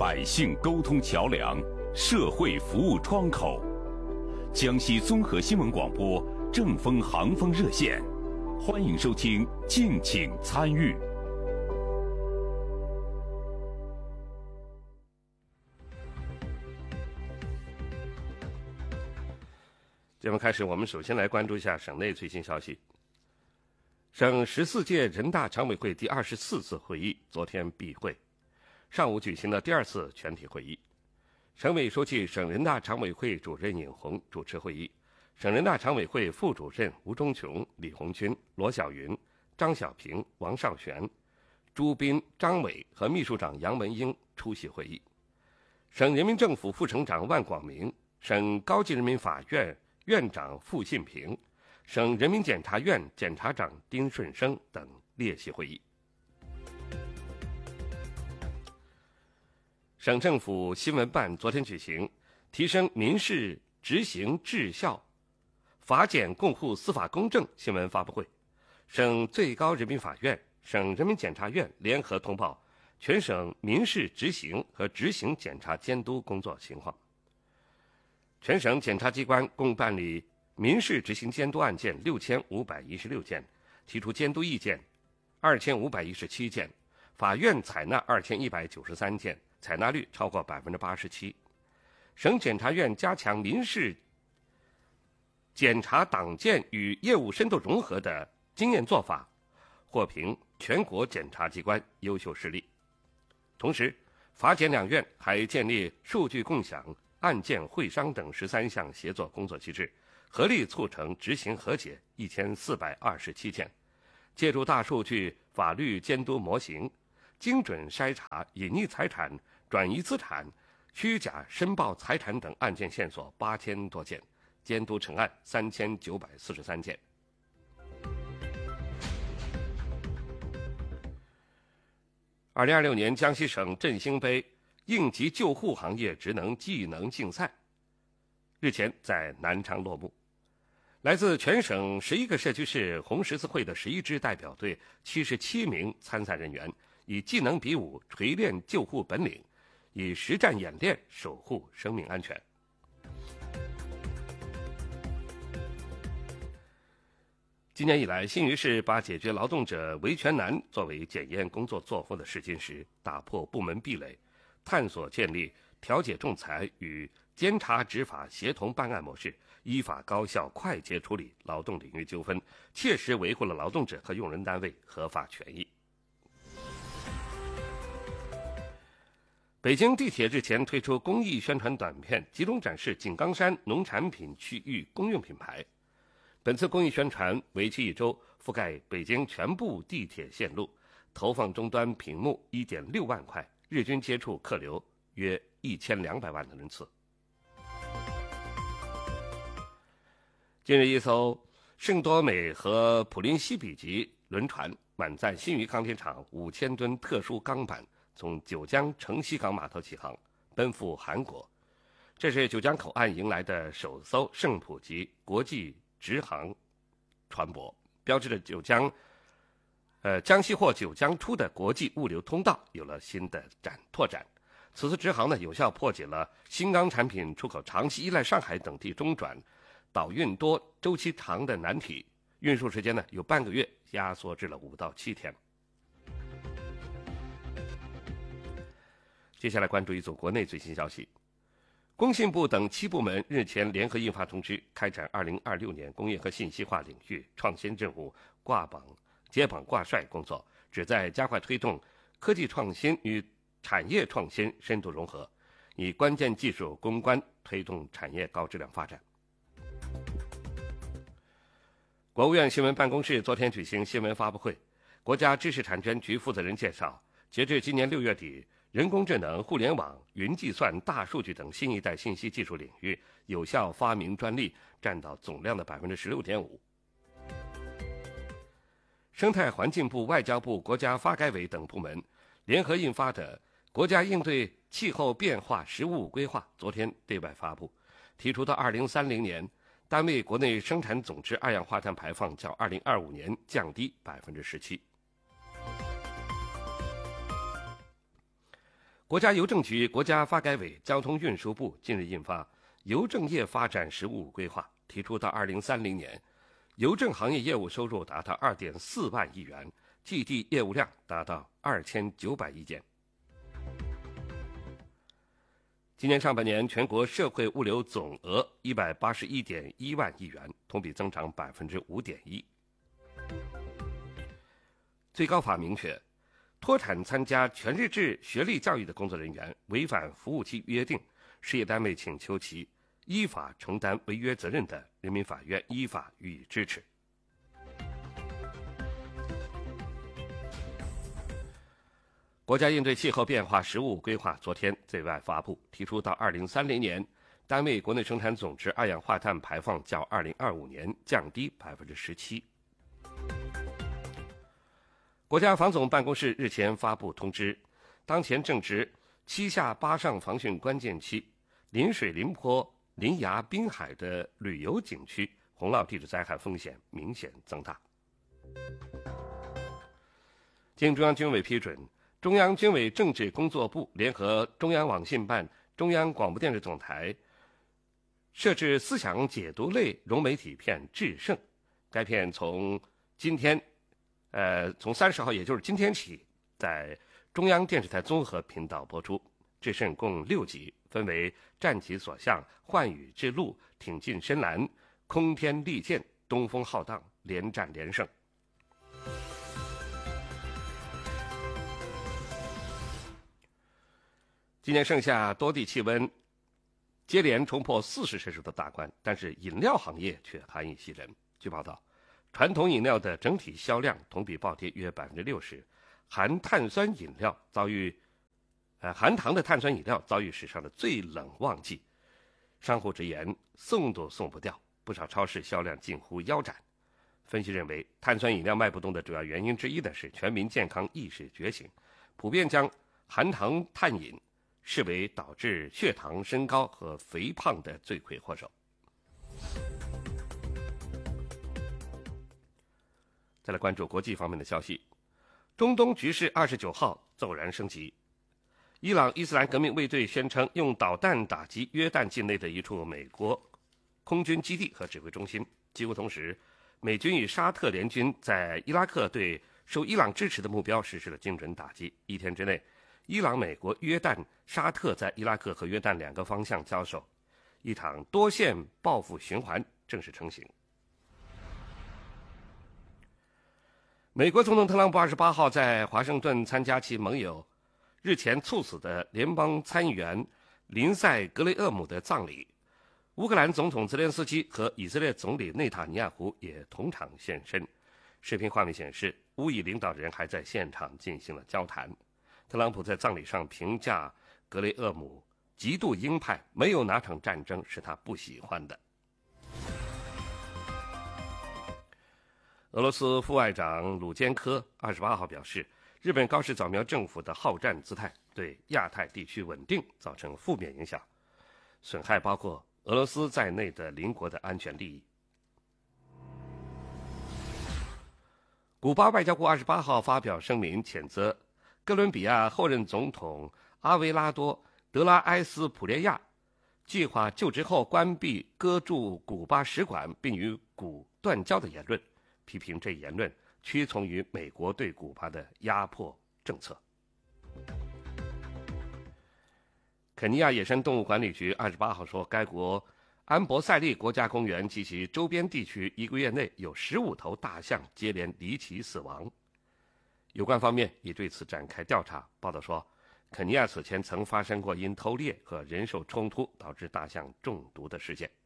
百姓沟通桥梁，社会服务窗口。江西综合新闻广播正风航风热线，欢迎收听，敬请参与。 节目开始，我们首先来关注一下省内最新消息。省14届人大常委会第24次会议昨天闭会，上午举行了第二次全体会议。省委书记、省人大常委会主任尹红主持会议，省人大常委会副主任吴忠琼、李红军、罗小云、张小平、王少玄、朱斌、张伟和秘书长杨文英出席会议。省人民政府副省长万广明、省高级人民法院院长傅信平、省人民检察院检察长丁顺生等列席会议。省政府新闻办昨天举行提升民事执行质效、法检供护司法公正新闻发布会。省最高人民法院、省人民检察院联合通报全省民事执行和执行检察监督工作情况。全省检察机关共办理民事执行监督案件6516件，提出监督意见2517件，法院采纳2193件，采纳率超过87%。省检察院加强民事检察党建与业务深度融合的经验做法，获评全国检察机关优秀事例。同时，法检两院还建立数据共享、案件会商等13项协作工作机制，合力促成执行和解1427件，借助大数据法律监督模型，精准筛查隐匿财产、转移资产、虚假申报财产等案件线索8000多件，监督成案3943件。2026年江西省振兴杯应急救护行业职能技能竞赛日前在南昌落幕。来自全省11个社区市红十字会的11支代表队77名参赛人员，以技能比武锤炼救护本领，以实战演练守护生命安全。今年以来，新余市把解决劳动者维权难作为检验工作作风的试金石，打破部门壁垒，探索建立调解仲裁与监察执法协同办案模式，依法高效快捷处理劳动领域纠纷，切实维护了劳动者和用人单位合法权益。北京地铁日前推出公益宣传短片，集中展示井冈山农产品区域公用品牌。本次公益宣传为期1周，覆盖北京全部地铁线路，投放终端屏幕1.6万块，日均接触客流约1200万的人次。近日，一艘圣多美和普林西比级轮船满载新余钢铁厂5000吨特殊钢板，从九江城西港码头起航，奔赴韩国。这是九江口岸迎来的首艘圣普级国际直航船舶，标志着江西或九江出的国际物流通道有了新的拓展。此次直航呢，有效破解了新钢产品出口长期依赖上海等地中转、岛运多、周期长的难题，运输时间呢有半个月压缩至了5到7天。接下来关注一组国内最新消息。工信部等7部门日前联合印发通知，开展2026年工业和信息化领域创新任务接榜挂帅工作，旨在加快推动科技创新与产业创新深度融合，以关键技术攻关推动产业高质量发展。国务院新闻办公室昨天举行新闻发布会，国家知识产权局负责人介绍，截至今年6月底，人工智能、互联网、云计算、大数据等新一代信息技术领域有效发明专利占到总量的16.5%。生态环境部、外交部、国家发改委等部门联合印发的《国家应对气候变化“十五五”规划》昨天对外发布，提出到2030年，单位国内生产总值二氧化碳排放较2025年降低17%。 国家邮政局、国家发改委、交通运输部近日印发《邮政业发展实务规划》，提出到2030年，邮政行业业务收入达到2.4万亿元，寄递业务量达到2900亿件。今年上半年，全国社会物流总额181.1万亿元，同比增长5.1%。最高法明确，脱产参加全日制学历教育的工作人员违反服务期约定，事业单位请求其依法承担违约责任的，人民法院依法予以支持。国家应对气候变化实务规划昨天对外发布，提出到2030年，单位国内生产总值二氧化碳排放较2025年降低17%。国家防总办公室日前发布通知，当前正值7下8上防汛关键期，临水、临坡、临崖、滨海的旅游景区洪涝地质灾害风险明显增大。经中央军委批准，中央军委政治工作部联合中央网信办、中央广播电视总台设置思想解读类融媒体片《制胜》，该片从30号，也就是今天起，在中央电视台综合频道播出。《制胜》共6集，分为战其所向、寰宇之路、挺进深蓝、空天利剑、东风浩荡、连战连胜。今年盛夏，多地气温接连冲破40摄氏度的大关，但是饮料行业却寒意袭人。据报道，传统饮料的整体销量同比暴跌约60%，含碳酸饮料含糖的碳酸饮料遭遇史上的最冷旺季，商户直言送都送不掉，不少超市销量近乎腰斩。分析认为，碳酸饮料卖不动的主要原因之一是全民健康意识觉醒，普遍将含糖碳饮视为导致血糖升高和肥胖的罪魁祸首。再来关注国际方面的消息，中东局势29号骤然升级。伊朗伊斯兰革命卫队宣称用导弹打击约旦境内的一处美国空军基地和指挥中心。几乎同时，美军与沙特联军在伊拉克对受伊朗支持的目标实施了精准打击。一天之内，伊朗、美国、约旦、沙特在伊拉克和约旦2个方向交手，一场多线报复循环正式成型。美国总统特朗普28号在华盛顿参加其盟友日前猝死的联邦参议员林赛·格雷厄姆的葬礼。乌克兰总统泽连斯基和以色列总理内塔尼亚胡也同场现身。视频画面显示，乌以领导人还在现场进行了交谈。特朗普在葬礼上评价格雷厄姆极度鹰派，没有哪场战争是他不喜欢的。俄罗斯副外长鲁坚科28号表示，日本高市早苗政府的好战姿态对亚太地区稳定造成负面影响，损害包括俄罗斯在内的邻国的安全利益。古巴外交部28号发表声明，谴责哥伦比亚后任总统阿维拉多·德拉埃斯普列亚计划就职后关闭搁驻古巴使馆并与古断交的言论，批评这言论屈从于美国对古巴的压迫政策。肯尼亚野生动物管理局28号说，该国安博塞利国家公园及其周边地区1个月内有15头大象接连离奇死亡。有关方面已对此展开调查。报道说，肯尼亚此前曾发生过因偷猎和人兽冲突导致大象中毒的事件。